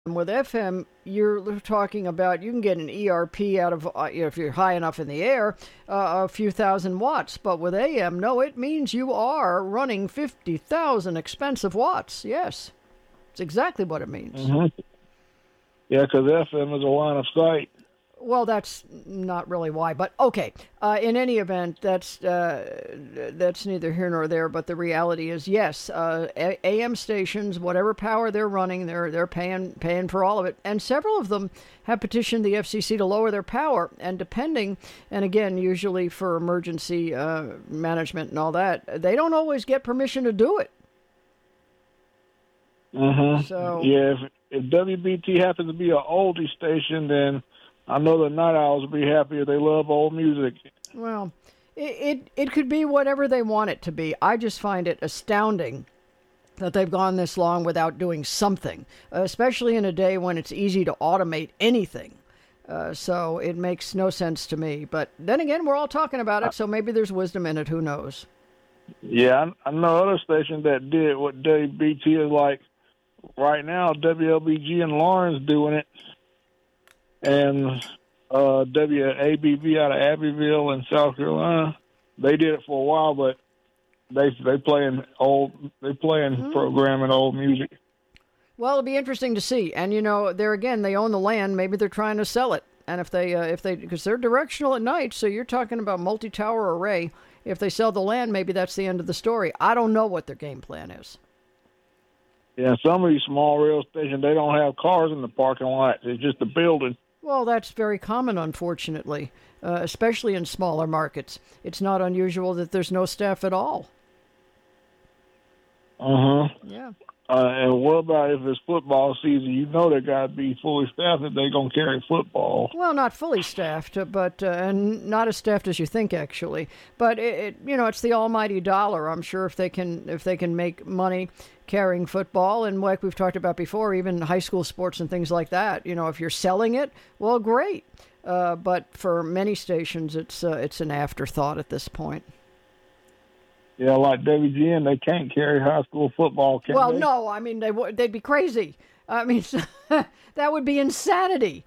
With FM, you're talking about you can get an ERP out of, if you're high enough in the air, a few thousand watts. But with AM, no, it means you are running 50,000 expensive watts. Yes, it's exactly what it means. Mm-hmm. Yeah, because FM is a line of sight. Well, that's not really why, but okay. In any event, that's neither here nor there. But the reality is, yes, AM stations, whatever power they're running, they're paying for all of it, and several of them have petitioned the FCC to lower their power. And and again, usually for emergency management and all that, they don't always get permission to do it. Mm-hmm. So yeah, if WBT happens to be an oldie station, then I know the Night Owls will be happier. They love old music. Well, it could be whatever they want it to be. I just find it astounding that they've gone this long without doing something, especially in a day when it's easy to automate anything. So it makes no sense to me. But then again, we're all talking about it, so maybe there's wisdom in it. Who knows? Yeah, I know other stations that did what WBT is like right now. WLBG in Lawrence doing it. And WABV out of Abbeville in South Carolina, they did it for a while, but they playing programming old music. Well, it'll be interesting to see. And there again, they own the land. Maybe they're trying to sell it. And if they because they're directional at night, so you're talking about multi-tower array. If they sell the land, maybe that's the end of the story. I don't know what their game plan is. Yeah, some of these small rail stations, they don't have cars in the parking lot. It's just a building. Well, that's very common, unfortunately, especially in smaller markets. It's not unusual that there's no staff at all. Uh-huh. Yeah. And what about if it's football season? You know they got to be fully staffed if they're going to carry football. Well, not fully staffed, but and not as staffed as you think, actually. But it's the almighty dollar. I'm sure if they can make money carrying football, and like we've talked about before, even high school sports and things like that. If you're selling it, well, great. But for many stations, it's an afterthought at this point. Yeah, like WGN, they can't carry high school football, can well, they? No, I mean, they'd be crazy. I mean, that would be insanity.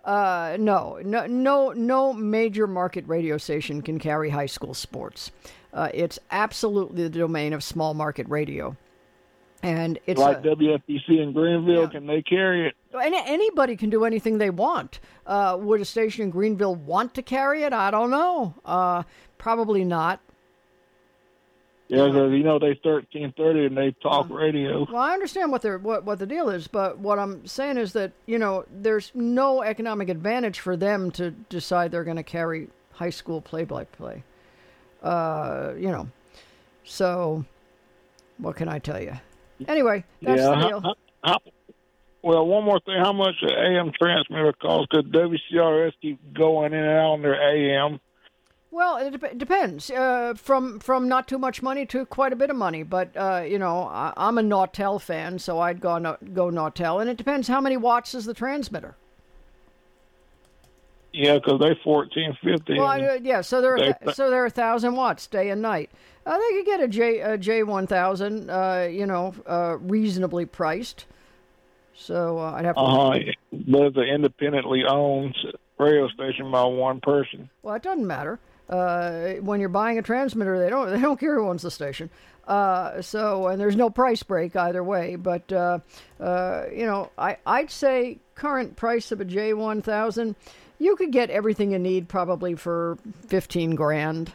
No major market radio station can carry high school sports. It's absolutely the domain of small market radio. And it's like WFPC in Greenville, yeah. Can they carry it? Anybody can do anything they want. Would a station in Greenville want to carry it? I don't know. Probably not. Yeah, because they 1330 and they talk radio. Well, I understand what the deal is, but what I'm saying is that there's no economic advantage for them to decide they're going to carry high school play-by-play. So what can I tell you? Anyway, that's the deal. Well, one more thing. How much an AM transmitter costs? Could WCRS keep going in and out on their AM? Well, it depends. From not too much money to quite a bit of money. But, I'm a Nautel fan, so I'd go Nautel. And it depends how many watts is the transmitter. Yeah, because they're 1450. Well, yeah, so they're 1,000 watts day and night. They could get a J1000, reasonably priced. So I'd have to. But it's an independently owned radio station by one person. Well, it doesn't matter. When you're buying a transmitter, they don't care who owns the station. And there's no price break either way. But I'd say current price of a J1000. You could get everything you need probably for $15,000.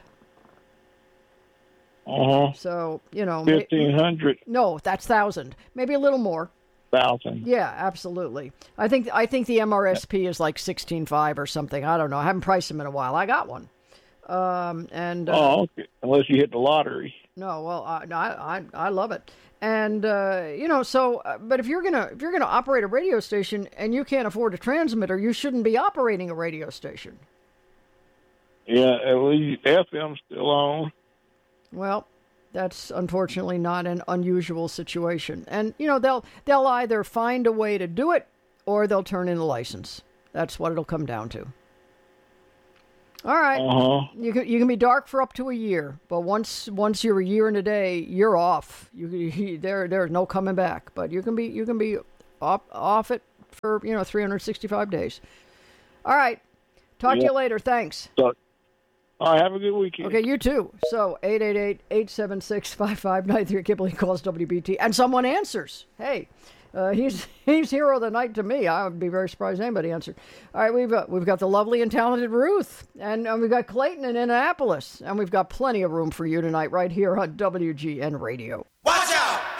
So 1,500. No, that's 1,000. Maybe a little more. 1,000. Yeah, absolutely. I think the MRSP is like 16.5 or something. I don't know. I haven't priced them in a while. I got one. Okay. Unless you hit the lottery. No, well, I love it. And but if you're gonna operate a radio station and you can't afford a transmitter, you shouldn't be operating a radio station. Yeah, at least FM's still on. Well, that's unfortunately not an unusual situation. And they'll either find a way to do it or they'll turn in a license. That's what it'll come down to. All right. You can be dark for up to a year, but once you're a year and a day, you're off. There's no coming back. But you can be off it for 365 days. All right. Talk to you later. Thanks. So, all right, have a good weekend. Okay, you too. So 888-876-5593. Kibble calls WBT, and someone answers. Hey, he's hero of the night to me. I would be very surprised anybody answered. All right, we've got the lovely and talented Ruth, and we've got Clayton in Annapolis, and we've got plenty of room for you tonight right here on WGN Radio.